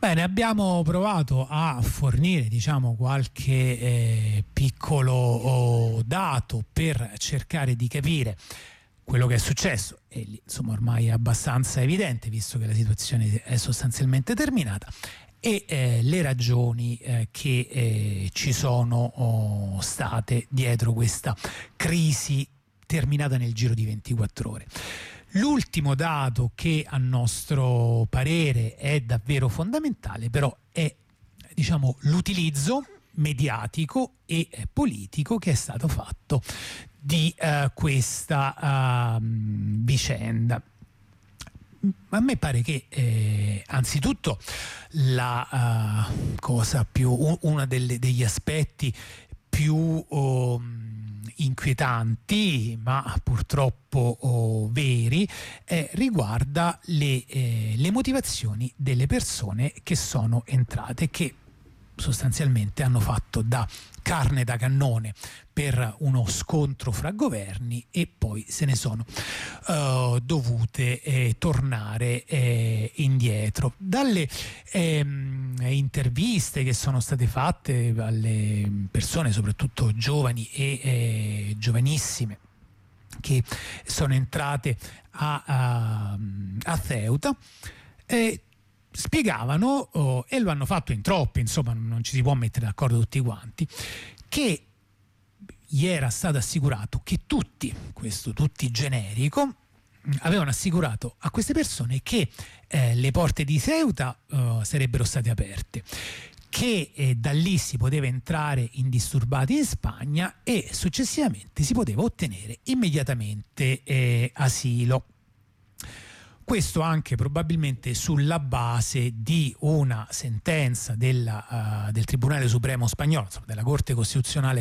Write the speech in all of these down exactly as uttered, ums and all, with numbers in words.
Bene, abbiamo provato a fornire, diciamo, qualche eh, piccolo oh, dato per cercare di capire quello che è successo, e lì, insomma, ormai è abbastanza evidente, visto che la situazione è sostanzialmente terminata, e eh, le ragioni eh, che eh, ci sono oh, state dietro questa crisi terminata nel giro di ventiquattro ore. L'ultimo dato che a nostro parere è davvero fondamentale però è, diciamo, l'utilizzo mediatico e politico che è stato fatto di uh, questa uh, vicenda. A me pare che eh, anzitutto la uh, cosa più, uno degli aspetti più oh, inquietanti, ma purtroppo oh, veri, eh, riguarda le, eh, le motivazioni delle persone che sono entrate, che sostanzialmente hanno fatto da carne da cannone per uno scontro fra governi e poi se ne sono uh, dovute eh, tornare eh, indietro. Dalle ehm, interviste che sono state fatte alle persone, soprattutto giovani e eh, giovanissime, che sono entrate a, a, a Ceuta, eh, spiegavano, oh, e lo hanno fatto in troppi, insomma non ci si può mettere d'accordo tutti quanti, che gli era stato assicurato che tutti, questo tutti generico, avevano assicurato a queste persone che eh, le porte di Ceuta eh, sarebbero state aperte, che eh, da lì si poteva entrare indisturbati in Spagna e successivamente si poteva ottenere immediatamente eh, asilo. Questo anche probabilmente sulla base di una sentenza della, uh, del Tribunale Supremo spagnolo, insomma, della Corte Costituzionale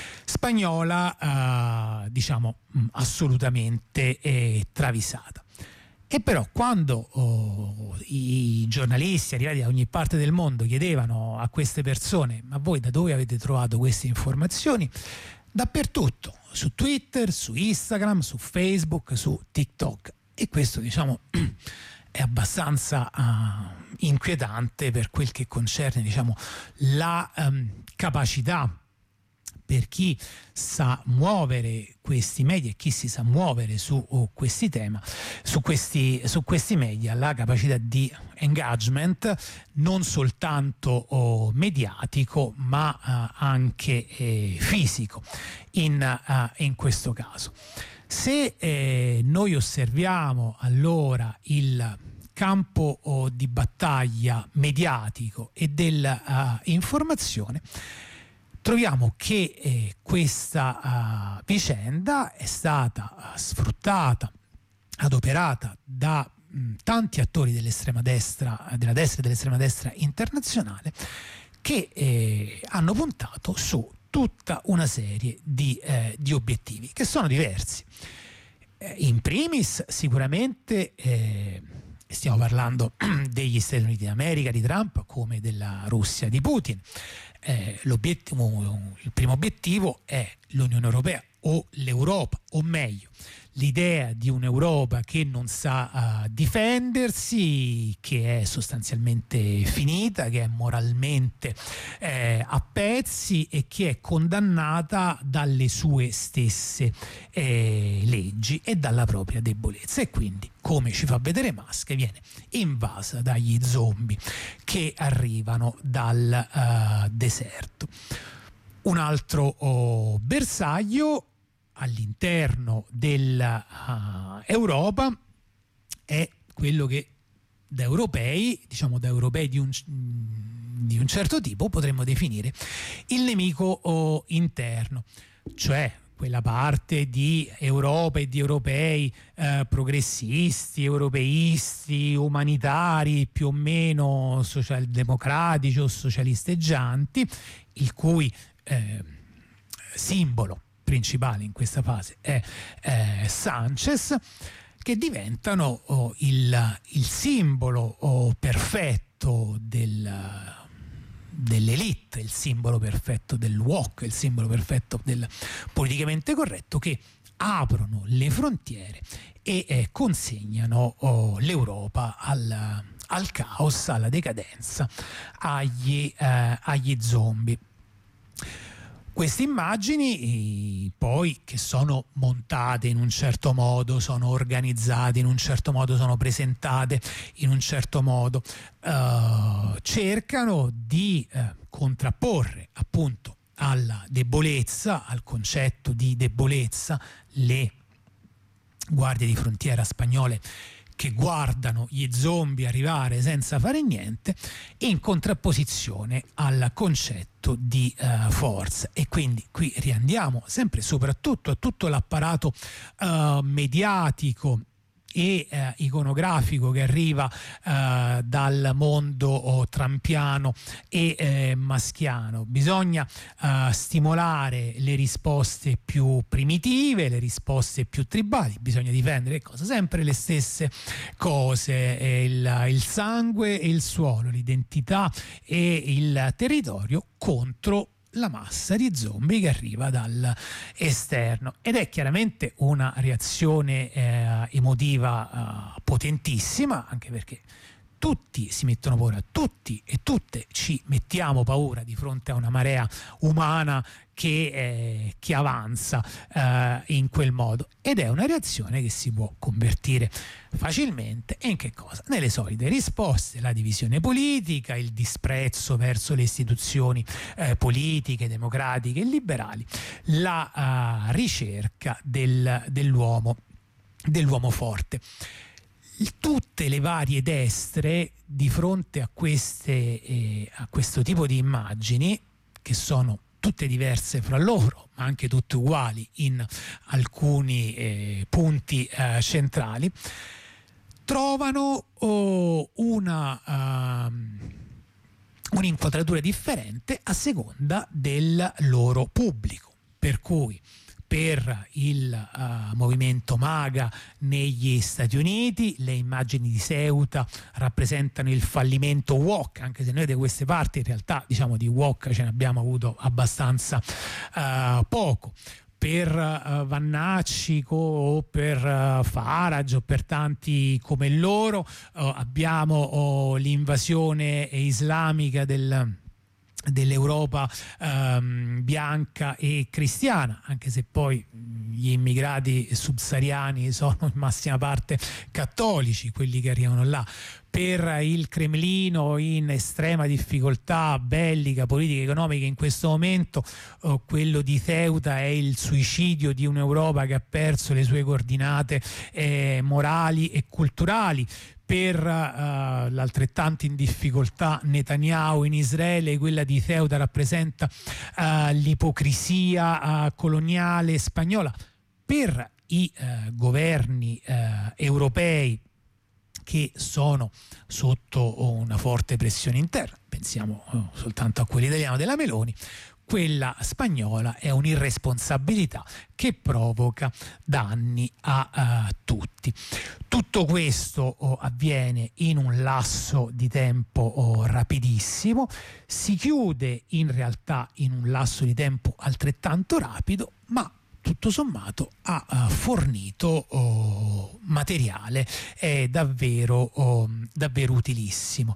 spagnola, uh, diciamo mh, assolutamente eh, travisata. E però quando oh, i giornalisti arrivati da ogni parte del mondo chiedevano a queste persone: ma voi da dove avete trovato queste informazioni? Dappertutto, su Twitter, su Instagram, su Facebook, su TikTok. E questo, diciamo, è abbastanza uh, inquietante per quel che concerne, diciamo, la um, capacità per chi sa muovere questi media e chi si sa muovere su oh, questi temi, su questi, su questi media, la capacità di engagement non soltanto oh, mediatico ma uh, anche eh, fisico in, uh, in questo caso. Se eh, noi osserviamo allora il campo oh, di battaglia mediatico e dell'informazione, uh, troviamo che eh, questa uh, vicenda è stata uh, sfruttata, adoperata da mh, tanti attori dell'estrema destra, della destra e dell'estrema destra internazionale, che eh, hanno puntato su tutta una serie di, eh, di obiettivi che sono diversi. Eh, in primis sicuramente eh, stiamo parlando degli Stati Uniti d'America di Trump come della Russia di Putin. Eh, l'obiettivo, il primo obiettivo è l'Unione Europea o l'Europa, o meglio l'idea di un'Europa che non sa uh, difendersi, che è sostanzialmente finita, che è moralmente eh, a pezzi e che è condannata dalle sue stesse eh, leggi e dalla propria debolezza, e quindi, come ci fa vedere Musk, viene invasa dagli zombie che arrivano dal uh, deserto. Un altro oh, bersaglio all'interno dell'Europa uh, è quello che da europei, diciamo da europei di un, di un certo tipo, potremmo definire il nemico oh, interno, cioè quella parte di Europa e di europei eh, progressisti, europeisti, umanitari, più o meno socialdemocratici o socialisteggianti, il cui eh, simbolo principale in questa fase è eh, Sanchez, che diventano oh, il, il simbolo oh, perfetto del, dell'elite, il simbolo perfetto del woke, il simbolo perfetto del politicamente corretto, che aprono le frontiere e eh, consegnano oh, l'Europa al, al caos, alla decadenza, agli, eh, agli zombie. Queste immagini poi, che sono montate in un certo modo, sono organizzate in un certo modo, sono presentate in un certo modo, eh, cercano di eh, contrapporre appunto alla debolezza, al concetto di debolezza, le guardie di frontiera spagnole che guardano gli zombie arrivare senza fare niente, in contrapposizione al concetto di uh, forza. E quindi qui riandiamo sempre soprattutto a tutto l'apparato uh, mediatico e eh, iconografico che arriva eh, dal mondo oh, trampiano e eh, maschiano. Bisogna eh, stimolare le risposte più primitive, le risposte più tribali, bisogna difendere cosa? Sempre le stesse cose, eh, il, il sangue e il suolo, l'identità e il territorio contro la massa di zombie che arriva dall'esterno, ed è chiaramente una reazione eh, emotiva eh, potentissima, anche perché tutti si mettono paura, tutti e tutte ci mettiamo paura di fronte a una marea umana che, eh, che avanza eh, in quel modo, ed è una reazione che si può convertire facilmente e in che cosa? Nelle solite risposte: la divisione politica, il disprezzo verso le istituzioni eh, politiche, democratiche e liberali, la uh, ricerca del, dell'uomo, dell'uomo forte. Tutte le varie destre di fronte a queste eh, a questo tipo di immagini, che sono tutte diverse fra loro ma anche tutte uguali in alcuni eh, punti eh, centrali, trovano oh, una um, un'inquadratura differente a seconda del loro pubblico, per cui per il uh, movimento MAGA negli Stati Uniti le immagini di Ceuta rappresentano il fallimento woke, anche se noi da queste parti in realtà diciamo di woke ce ne abbiamo avuto abbastanza uh, poco. Per uh, Vannacci o per uh, Farage o per tanti come loro uh, abbiamo oh, l'invasione islamica del dell'Europa ehm, bianca e cristiana, anche se poi gli immigrati subsahariani sono in massima parte cattolici, quelli che arrivano là. Per il Cremlino in estrema difficoltà bellica, politica e economica in questo momento, eh, quello di Ceuta è il suicidio di un'Europa che ha perso le sue coordinate eh, morali e culturali. Per uh, l'altrettanto in difficoltà Netanyahu in Israele, quella di Ceuta rappresenta uh, l'ipocrisia uh, coloniale spagnola. Per i uh, governi uh, europei che sono sotto una forte pressione interna, pensiamo uh, soltanto a quello italiano della Meloni, quella spagnola è un'irresponsabilità che provoca danni a uh, tutti. Tutto questo oh, avviene in un lasso di tempo oh, rapidissimo, si chiude in realtà in un lasso di tempo altrettanto rapido, ma tutto sommato ha uh, fornito oh, materiale è davvero, oh, davvero utilissimo.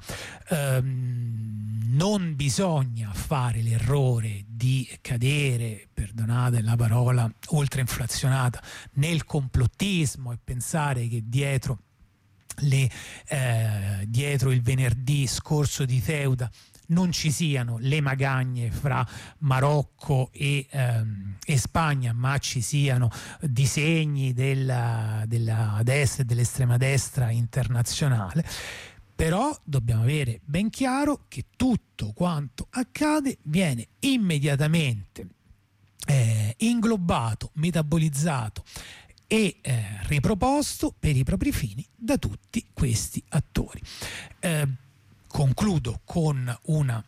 Um, non bisogna fare l'errore di cadere, perdonate la parola oltre inflazionata, nel complottismo e pensare che dietro, le, eh, dietro il venerdì scorso di Ceuta non ci siano le magagne fra Marocco e, ehm, e Spagna, ma ci siano disegni della, della destra e dell'estrema destra internazionale. Però dobbiamo avere ben chiaro che tutto quanto accade viene immediatamente eh, inglobato, metabolizzato e eh, riproposto per i propri fini da tutti questi attori. Eh, concludo con una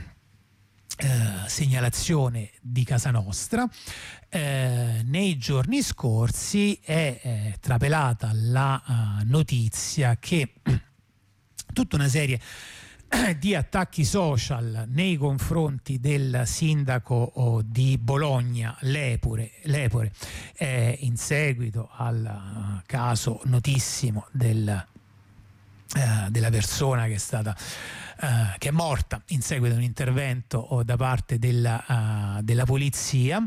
eh, segnalazione di casa nostra. Eh, nei giorni scorsi è eh, trapelata la uh, notizia che tutta una serie di attacchi social nei confronti del sindaco oh, di Bologna, Lepore, Lepore eh, in seguito al uh, caso notissimo del eh, della persona che è stata eh, che è morta in seguito a un intervento o da parte della, uh, della polizia.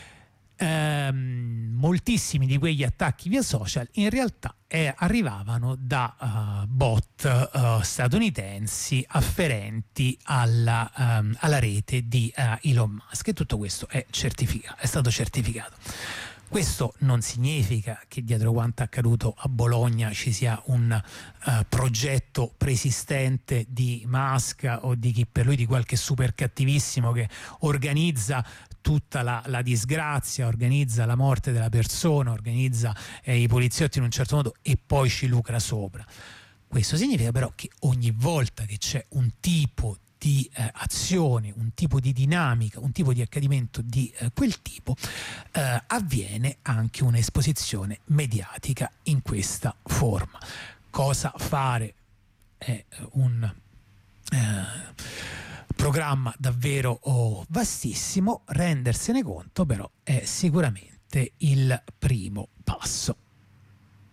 Ehm, moltissimi di quegli attacchi via social in realtà eh, arrivavano da uh, bot uh, statunitensi afferenti alla, um, alla rete di uh, Elon Musk, e tutto questo è, certificato, è stato certificato. Questo non significa che dietro quanto accaduto a Bologna ci sia un uh, progetto preesistente di Musk o di chi per lui, di qualche super cattivissimo che organizza tutta la, la disgrazia, organizza la morte della persona, organizza eh, i poliziotti in un certo modo e poi ci lucra sopra. Questo significa però che ogni volta che c'è un tipo di eh, azione, un tipo di dinamica, un tipo di accadimento di eh, quel tipo, eh, avviene anche un'esposizione mediatica in questa forma. Cosa fare è un eh, programma davvero oh, vastissimo, rendersene conto però è sicuramente il primo passo.